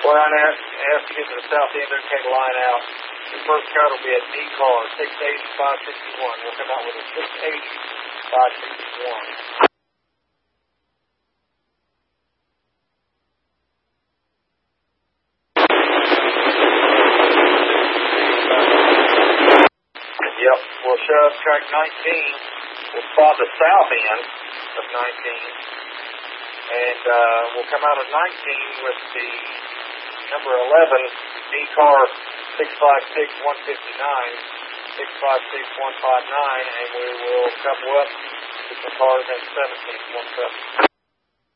line out, as you get to the south end, then take a line out. The first cut will be a D car, 680-561. We'll come out with a 680-561. Yep, we'll shove track 19. We'll spot the south end of 19. And we'll come out of 19 with the number 11 D-Car 656-159, 656-159, and we will couple up with the cars in 17-17.